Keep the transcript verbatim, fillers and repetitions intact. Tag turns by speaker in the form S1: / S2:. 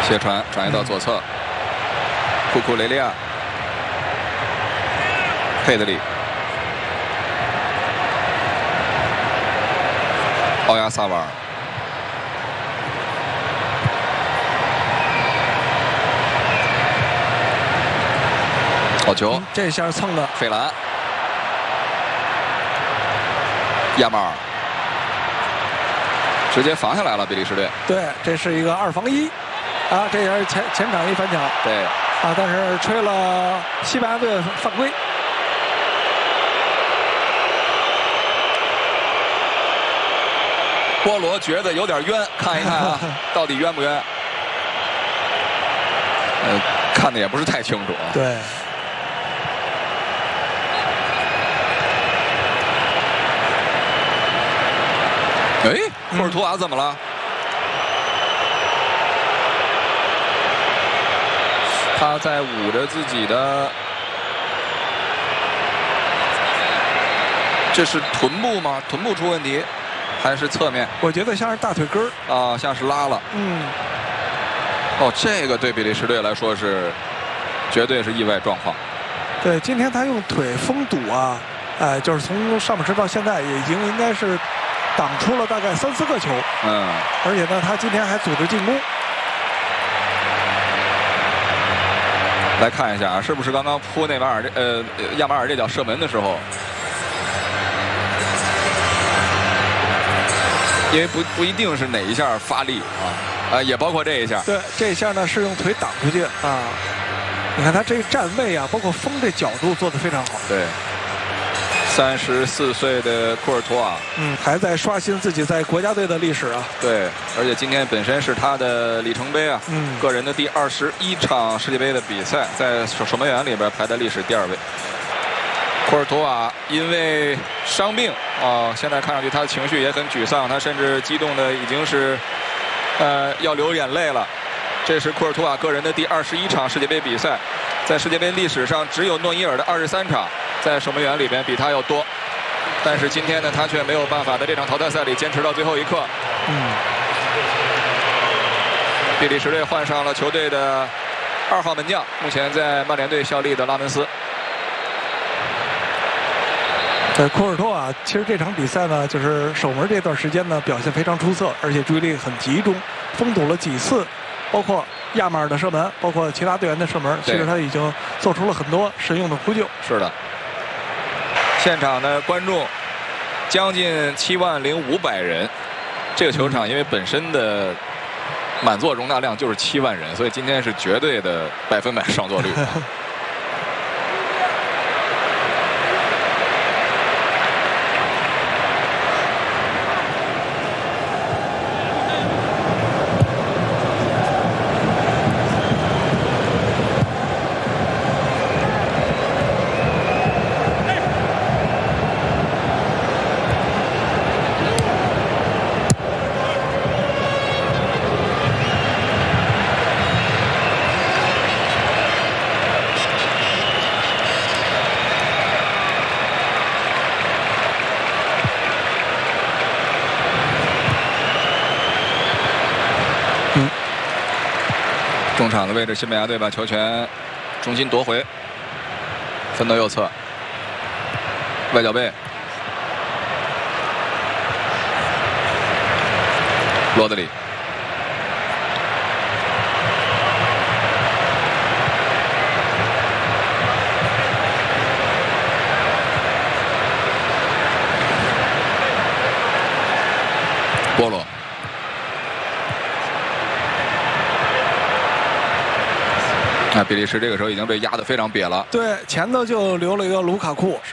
S1: 斜传转移到左侧，库库雷利亚，佩德里，奥亚萨瓦尔。 好球、嗯！
S2: 这下蹭的
S1: 费兰，亚马尔直接罚下来了，比利时队。
S2: 对，这是一个二防一，啊，这也是前前场一反抢。
S1: 对，
S2: 啊，但是吹了西班牙队犯规。
S1: 波罗觉得有点冤，看一看啊，到底冤不冤？呃，看的也不是太清楚啊。
S2: 对。
S1: 哎，库尔图瓦怎么了？他在捂着自己的，这是臀部吗？臀部出问题，还是侧面？
S2: 我觉得像是大腿根儿
S1: 啊，像是拉了。嗯。哦，这个对比利时队来说是绝对是意外状况。
S2: 对，今天他用腿封堵啊，哎，就是从上半时到现在已经应该是。 挡出了大概三四个球，嗯，而且呢，他今天还组织进攻。
S1: 来看一下啊，是不是刚刚扑内马尔这呃亚马尔这脚射门的时候，因为不不一定是哪一下发力啊，啊，也包括这一下。
S2: 对，这一下呢是用腿挡出去啊。你看他这个站位啊，包括封这角度做得非常好。
S1: 对。 三十四岁的库尔图瓦，
S2: 嗯，还在刷新自己在国家队的历史啊。
S1: 对，而且今天本身是他的里程碑啊，嗯，个人的第二十一场世界杯的比赛，在守守门员里边排在历史第二位。库尔图瓦因为伤病啊，现在看上去他的情绪也很沮丧，他甚至激动的已经是，呃，要流眼泪了。这是库尔图瓦个人的第二十一场世界杯比赛，在世界杯历史上只有诺伊尔的二十三场。 在守门员里边比他要多，但是今天呢，他却没有办法在这场淘汰赛里坚持到最后一刻。嗯，比利时队换上了球队的二号门将，目前在曼联队效力的拉文斯。
S2: 在库尔图瓦，其实这场比赛呢，就是守门这段时间呢表现非常出色，而且注意力很集中，封堵了几次，包括亚马尔的射门，包括其他队员的射门，其实他已经做出了很多神勇的扑救。
S1: 是的。 现场的观众将近七万零五百人，这个球场因为本身的满座容纳量就是七万人，所以今天是绝对的百分百上座率。中场的位置，西班牙队把球权重新夺回，分到右侧，外脚背，罗德里，波罗。 那比利时这个时候已经被压得非常瘪了。
S2: 对，前头就留了一个卢卡库。